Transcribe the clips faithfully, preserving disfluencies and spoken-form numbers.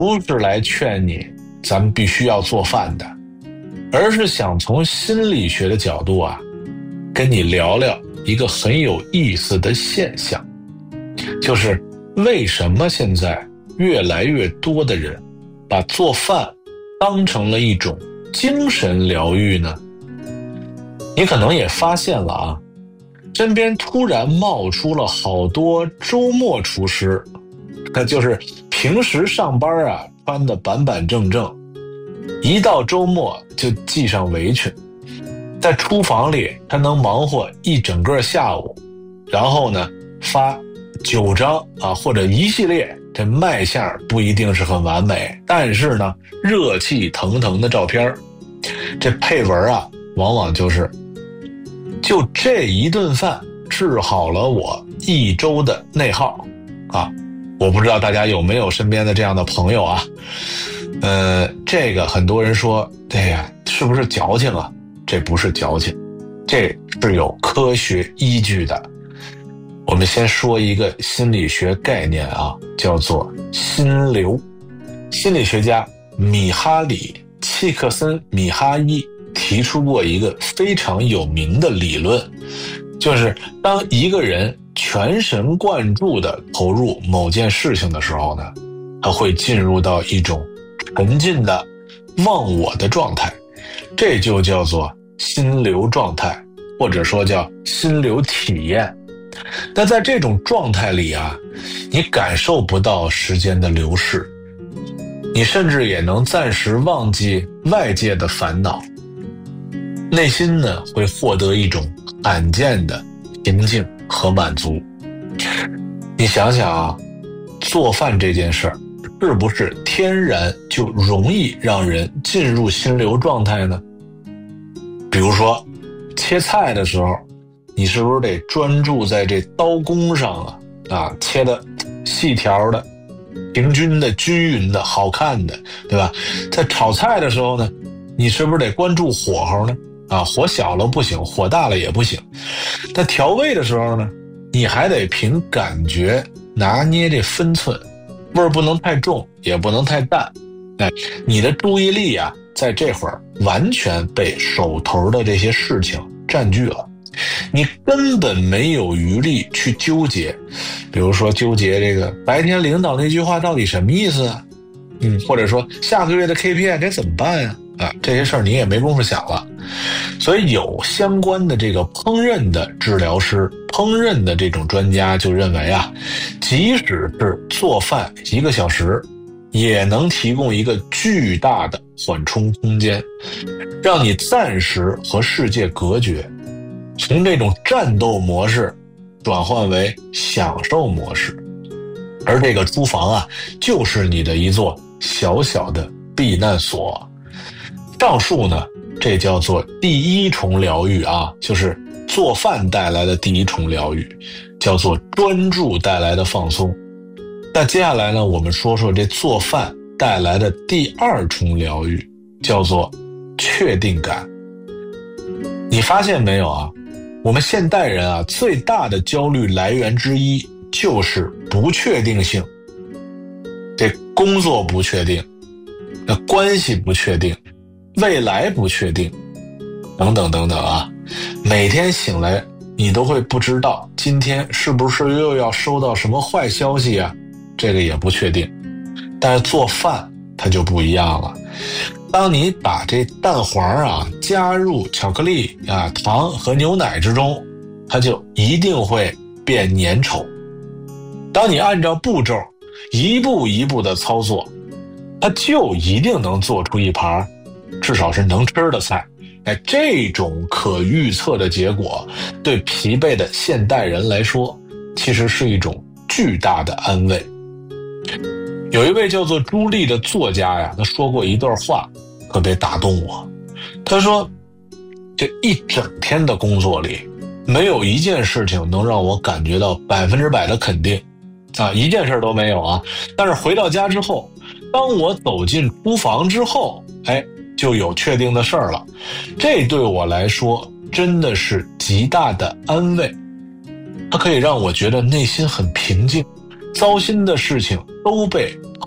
不是来劝你咱们必须要做饭的，而是想从心理学的角度啊，跟你聊聊一个很有意思的现象，就是为什么现在越来越多的人把做饭当成了一种精神疗愈呢？你可能也发现了啊，身边突然冒出了好多周末厨师，那就是平时上班啊穿的板板正正，一到周末就系上围裙，在厨房里他能忙活一整个下午，然后呢发九张啊或者一系列，这卖相不一定是很完美，但是呢热气腾腾的照片，这配文啊往往就是就这一顿饭治好了我一周的内耗啊！我不知道大家有没有身边的这样的朋友啊？呃，这个很多人说，哎呀，是不是矫情啊？这不是矫情，这是有科学依据的。我们先说一个心理学概念啊，叫做心流。心理学家米哈里·契克森米哈伊提出过一个非常有名的理论，就是当一个人全神贯注地投入某件事情的时候呢，他会进入到一种沉浸的忘我的状态，这就叫做心流状态，或者说叫心流体验。那在这种状态里啊，你感受不到时间的流逝，你甚至也能暂时忘记外界的烦恼，内心呢会获得一种罕见的平静和满足。你想想啊，做饭这件事儿是不是天然就容易让人进入心流状态呢？比如说切菜的时候，你是不是得专注在这刀工上啊？啊，切的细条的、平均的、均匀的、好看的，对吧？在炒菜的时候呢，你是不是得关注火候呢？啊，火小了不行，火大了也不行。在调味的时候呢，你还得凭感觉拿捏这分寸，味儿不能太重，也不能太淡。哎，你的注意力啊，在这会儿完全被手头的这些事情占据了，你根本没有余力去纠结，比如说纠结这个白天领导那句话到底什么意思啊？嗯，或者说下个月的 K P I 该怎么办呀？啊，这些事儿你也没工夫想了。所以有相关的这个烹饪的治疗师、烹饪的这种专家就认为啊，即使是做饭一个小时，也能提供一个巨大的缓冲空间，让你暂时和世界隔绝，从这种战斗模式转换为享受模式。而这个厨房啊，就是你的一座小小的避难所。上述呢，这叫做第一重疗愈啊，就是做饭带来的第一重疗愈，叫做专注带来的放松。那接下来呢，我们说说这做饭带来的第二重疗愈，叫做确定感。你发现没有啊？我们现代人啊，最大的焦虑来源之一就是不确定性。这工作不确定，那关系不确定，未来不确定，等等等等啊，每天醒来你都会不知道今天是不是又要收到什么坏消息啊，这个也不确定。但是做饭它就不一样了，当你把这蛋黄啊加入巧克力啊、糖和牛奶之中，它就一定会变粘稠。当你按照步骤一步一步的操作，它就一定能做出一盘至少是能吃的菜。哎，这种可预测的结果，对疲惫的现代人来说，其实是一种巨大的安慰。有一位叫做朱莉的作家呀，他说过一段话，特别打动我。他说，这一整天的工作里，没有一件事情能让我感觉到百分之百的肯定，啊，一件事都没有啊。但是回到家之后，当我走进厨房之后，哎，就有确定的事儿了。这对我来说真的是极大的安慰，它可以让我觉得内心很平静，糟心的事情都被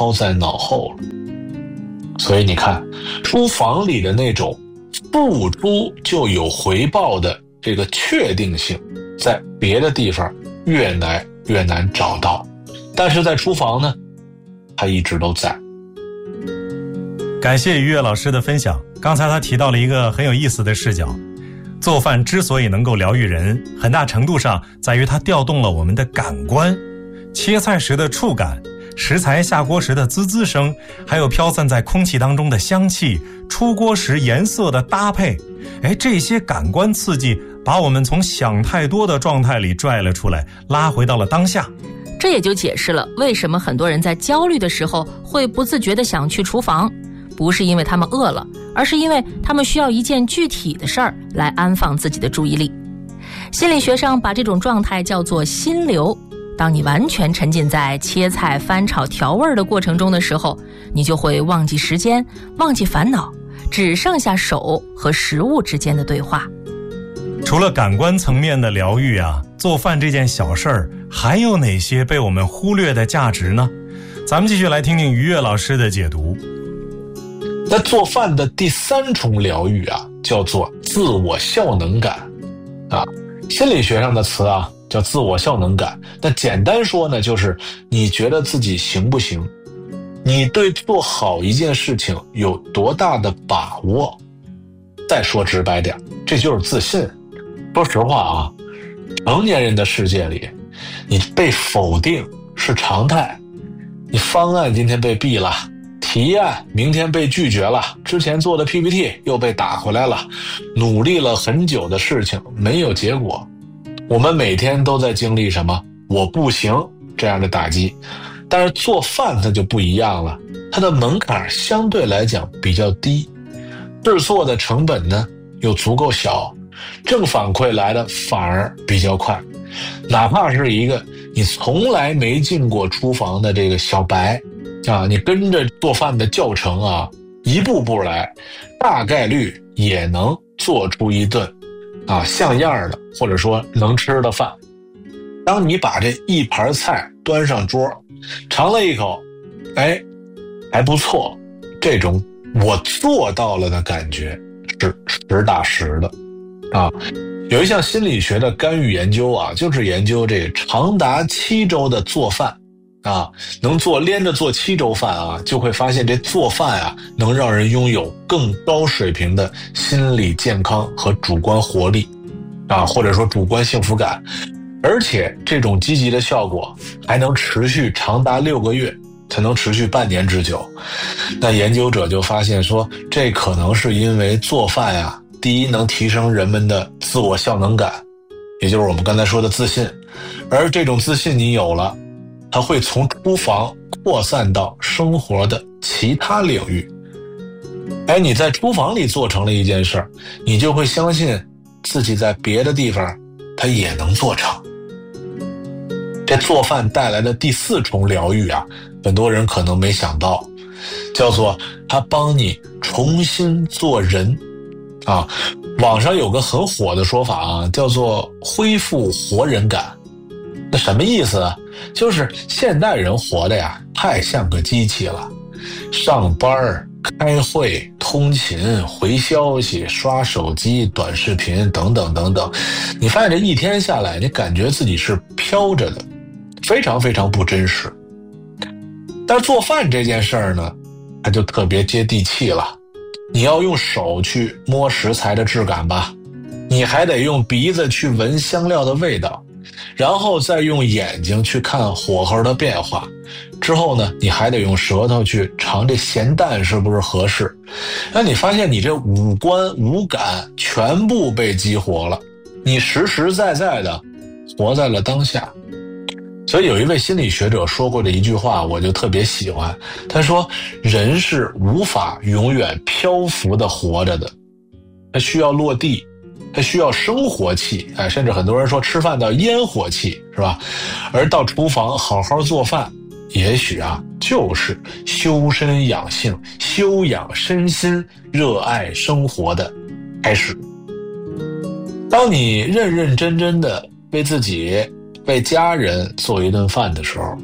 抛在脑后了。所以你看，书房里的那种付出就有回报的这个确定性，在别的地方越来越难找到，但是在厨房呢，它一直都在。 感谢于越老师的分享。刚才他提到了一个很有意思的视角，做饭之所以能够疗愈人，很大程度上在于它调动了我们的感官，切菜时的触感，食材下锅时的滋滋声，还有飘散在空气当中的香气，出锅时颜色的搭配，哎，这些感官刺激把我们从想太多的状态里拽了出来，拉回到了当下。 这也就解释了为什么很多人在焦虑的时候会不自觉地想去厨房，不是因为他们饿了，而是因为他们需要一件具体的事儿来安放自己的注意力。心理学上把这种状态叫做心流。当你完全沉浸在切菜、翻炒、调味的过程中的时候，你就会忘记时间，忘记烦恼，只剩下手和食物之间的对话。 除了感官层面的疗愈啊，做饭这件小事儿还有哪些被我们忽略的价值呢？咱们继续来听听于越老师的解读。 那做饭的第三重疗愈啊，叫做自我效能感啊，心理学上的词啊叫自我效能感。那简单说呢，就是你觉得自己行不行，你对做好一件事情有多大的把握。再说直白点，这就是自信。说实话啊，成年人的世界里，你被否定是常态。你方案今天被毙了，提案明天被拒绝了，之前做的 P P T 又被打回来了，努力了很久的事情没有结果。我们每天都在经历什么我不行这样的打击。但是做饭它就不一样了，它的门槛相对来讲比较低，制作的成本呢又足够小，正反馈来的反而比较快。哪怕是一个你从来没进过厨房的这个小白啊，你跟着做饭的教程啊，一步步来，大概率也能做出一顿啊像样的或者说能吃的饭。当你把这一盘菜端上桌，尝了一口，哎，还不错，这种我做到了的感觉是实打实的啊。有一项心理学的干预研究啊，就是研究这个长达七周的做饭啊，能做连着做七周饭啊，就会发现这做饭啊，能让人拥有更高水平的心理健康和主观活力啊，或者说主观幸福感，而且这种积极的效果还能持续长达六个月，才能持续半年之久。那研究者就发现说，这可能是因为做饭呀，第一能提升人们的自我效能感，也就是我们刚才说的自信，而这种自信你有了，它会从厨房扩散到生活的其他领域。哎，你在厨房里做成了一件事儿，你就会相信自己在别的地方它也能做成。这做饭带来的第四重疗愈啊，很多人可能没想到，叫做它帮你重新做人啊。网上有个很火的说法啊，叫做恢复活人感。那什么意思啊？就是现代人活的呀，太像个机器了，上班、开会、通勤、回消息、刷手机、短视频等等等等，你发现这一天下来，你感觉自己是飘着的，非常非常不真实。但是做饭这件事儿呢，它就特别接地气了。你要用手去摸食材的质感吧，你还得用鼻子去闻香料的味道，然后再用眼睛去看火候的变化，之后呢，你还得用舌头去尝这咸淡是不是合适。那你发现你这五官五感全部被激活了，你实实在在的活在了当下。所以有一位心理学者说过的一句话，我就特别喜欢。他说，人是无法永远漂浮的活着的，他需要落地，他需要生活气，哎，甚至很多人说吃饭叫烟火气，是吧？而到厨房好好做饭，也许啊，就是修身养性、修养身心、热爱生活的开始。当你认认真真的为自己、为家人做一顿饭的时候，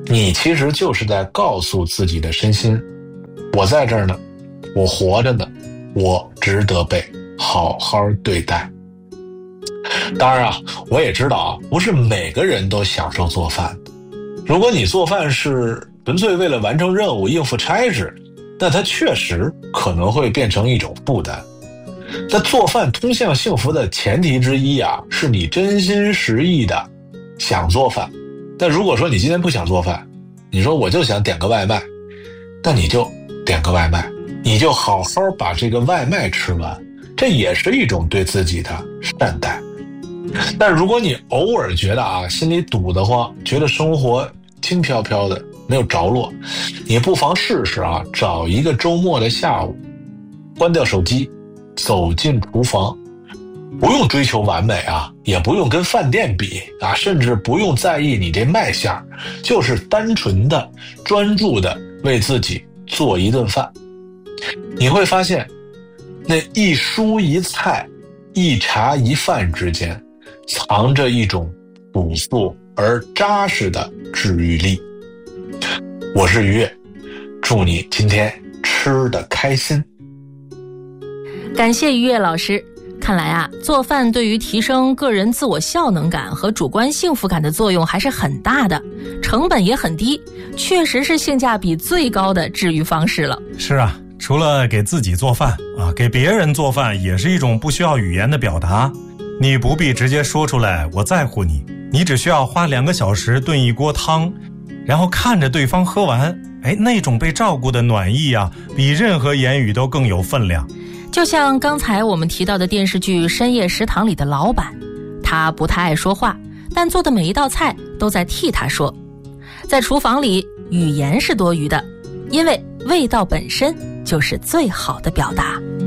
你其实就是在告诉自己的身心，我在这儿呢，我活着呢，我值得被好好对待。当然啊，我也知道啊，不是每个人都享受做饭的。如果你做饭是纯粹为了完成任务、应付差事，那它确实可能会变成一种负担。那做饭通向幸福的前提之一啊，是你真心实意的想做饭。但如果说你今天不想做饭，你说我就想点个外卖，那你就点个外卖，你就好好把这个外卖吃完，这也是一种对自己的善待。但如果你偶尔觉得啊，心里堵得慌，觉得生活轻飘飘的，没有着落，你不妨试试啊，找一个周末的下午，关掉手机，走进厨房，不用追求完美啊，也不用跟饭店比啊，甚至不用在意你这卖相，就是单纯的专注的为自己做一顿饭。你会发现，那一蔬一菜，一茶一饭之间，藏着一种朴素而扎实的治愈力。我是于越，祝你今天吃得开心。 感谢于越老师。看来啊，做饭对于提升个人自我效能感和主观幸福感的作用还是很大的，成本也很低，确实是性价比最高的治愈方式了。 是啊，除了给自己做饭啊，给别人做饭也是一种不需要语言的表达。你不必直接说出来我在乎你，你只需要花两个小时炖一锅汤，然后看着对方喝完，哎，那种被照顾的暖意啊，比任何言语都更有分量。 就像刚才我们提到的电视剧《深夜食堂》里的老板，他不太爱说话，但做的每一道菜都在替他说。在厨房里，语言是多余的，因为味道本身就是最好的表达。